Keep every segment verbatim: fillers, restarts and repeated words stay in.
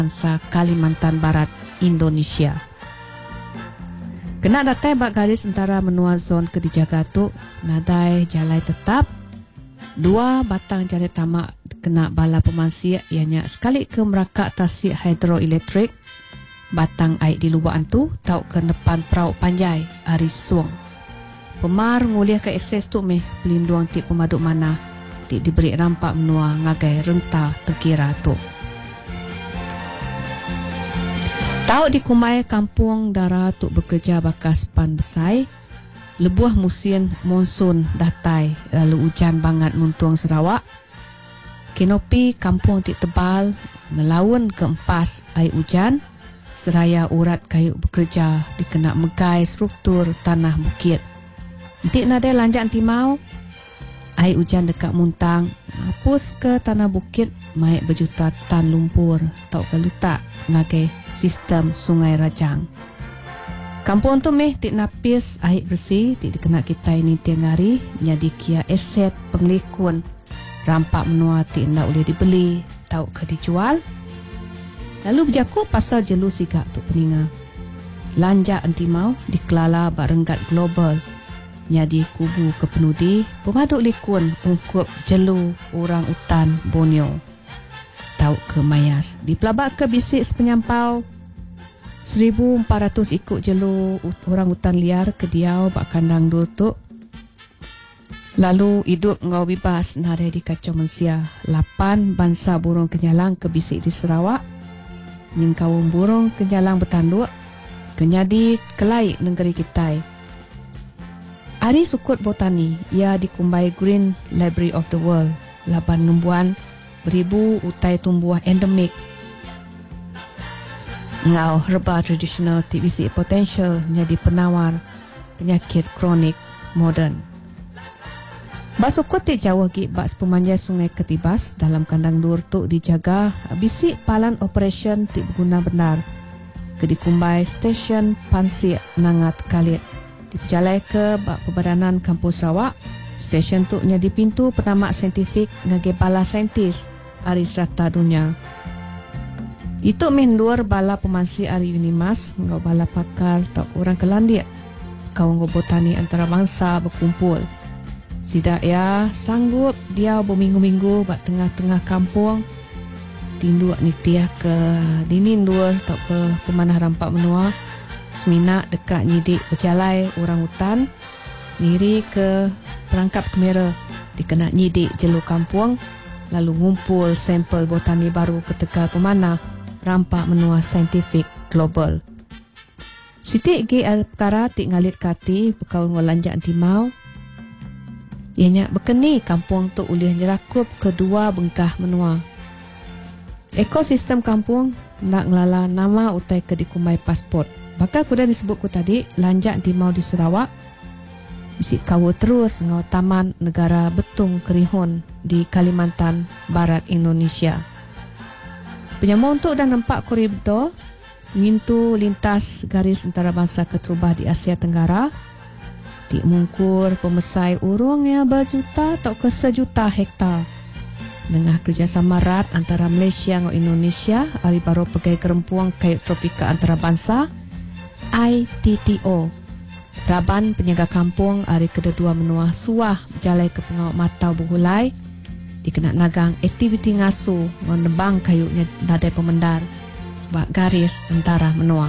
bangsa Kalimantan Barat, Indonesia. Kena datai bak garis antara menua zon ke dijaga tu, nadai jalai tetap. Dua batang jari tamak kena bala pemansi ianya sekali ke merakak tasik hidroelektrik. Batang air di lubang tu tau ke depan perahu panjai ari suang. Pemar nguliah ke akses tu meh pelindung ti pemaduk mana ti diberi rampak menua ngagai renta terkira tu. Tau di kumai kampung Dara tu bekerja bakas pan besai. Lebuah musim monsun datai lalu hujan bangat muntung Sarawak. Kenopi kampung ti tebal ngelawan ke empas air hujan. Seraya urat kayu bekerja dikena megai struktur tanah bukit. Nanti nadai lanjak timau. Air hujan dekat muntang hapus ke tanah bukit maik berjuta tan lumpur tau kelutak ngagai sistem sungai Rajang. Kampung tu meh tik napis air bersih tik dikena kita ini tiang hari jadi kia aset penglikun rampak menua tik nak boleh dibeli tau ke dijual. Lalu berjaku pasal jelu sigak tu peninga. Lanjak anti mau dikelala barenggat global. Nyadi kubu kepenudi pengaduk likun ungkup jelu orang utan Borneo. Tau ke mayas. Di pelabak ke bisik sepenyampau seribu empat ratus ikut jelu orang utan liar ke diau bak kandang dur tu. Lalu hidup ngau bebas nare di kacau mensia. Lapan bangsa burung kenyalang ke bisik di Sarawak. Nyingkawung burung kenyalang bertanduk. Kenyadi kelai negeri kita. Ari sukut botani, ia dikumbai Green Library of the World. Laban numbuan beribu utai tumbuh endemik. Ngau herba tradisional T B C potential jadi penawar penyakit kronik moden. Bak sukut ti jauh gi bak pemanjai sungai Ketibas dalam kandang dur tu dijaga bisik palan operation ti berguna benar. Ke dikumbai stesen Pansir Nangat Kalit. Diperjalai ke bak Perbadanan Kampus Sarawak. Stesen tu nya di pintu penamak saintifik ngage bala saintis ari serata dunia. Itu mendur bala pemansi ari Unimas ngau bala pakar tak orang kelandia. Kau ngau botani antarabangsa berkumpul. Sidak ya sanggup dia berminggu-minggu bak tengah-tengah kampung. Tinduk nitiah ke dinindur tak ke pemanah rampak menua. Seminak dekat nyidik berjalai orang hutan. Niri ke perangkap kamera dikena nyidik jelu kampung. Lalu ngumpul sampel botani baru ke Tegal Pemanah rampak menua saintifik global. Sitik gi al perkara tik ngalit kati berkaul ngolanjak timau. Ianya berkeni kampung tu ulih nyerakup kedua bengkah menua. Ekosistem kampung nak ngelala nama utai ke dikumbai pasport. Bakal kuda disebut ku tadi lanjak timau di Sarawak. Bisik kawa terus ngau taman negara Betung Kerihun di Kalimantan Barat Indonesia. Penyambung untuk dan nampak koridor ngintu lintas garis antarabangsa keterubah di Asia Tenggara. Tik mungkur pemesai urung yang berjuta atau ke sejuta hektar. Dengan kerjasama erat antara Malaysia dan Indonesia, hari baru pegai kerempuang kayu tropika antarabangsa I T T O. Raban penjaga kampung hari kedua menua suah jalai ke pengawak matau bergulai. Dikena nagang aktiviti ngasu menebang kayunya nadai pemendar bak garis antara menua.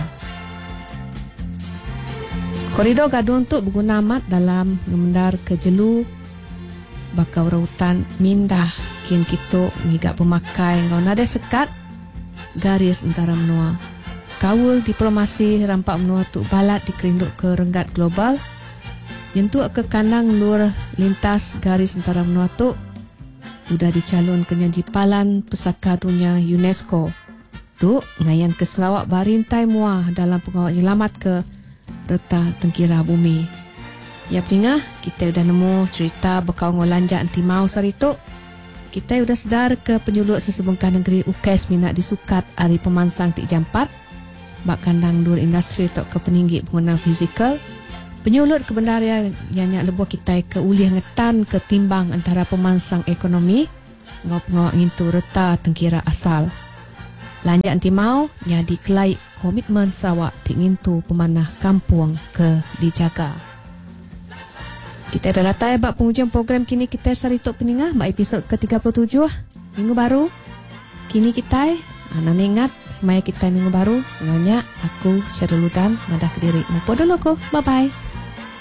Koridor gaduh untuk berguna amat dalam mengendar ke jelu bakau rautan mindah kin kita migak pemakai ngau nadai sekat garis antara menua. Kawul diplomasi rampak menua tu balat dikerinduk ke renggat global. Yentuk ke kandang lur lintas garis antara menua tu sudah dicalon ke nyajipalan pesaka dunia UNESCO. Tu ngayan ke Sarawak barintai muah dalam pengawal nyelamat ke reta tengkira bumi. Ya pingah kita sudah nemu cerita bekau ngolanjak anti mau saritu. Kita sudah sedar ke penyulut sesebengkah negeri U K A S minat disukat hari pemansang tik jampat. Bak kandang dur industri tok ke peninggi penggunaan fizikal. Penyulut kebenaran yang nyak lebuh kita ke ulih ngetan ke timbang antara pemansang ekonomi ngau pengawak ngintu reta tengkira asal. Lanjut anti mau nyadi kelai komitmen sawak tingintu pemanah kampung ke dijaga. Kita dah datang bak penghujung program kini kita sarituk peningah bak episod ke tiga puluh tujuh minggu baru. Kini kita anak ingat semaya kita minggu baru. Nyonya aku Syarul Ludan madah Kediri. Mupo dulu ko. Bye bye.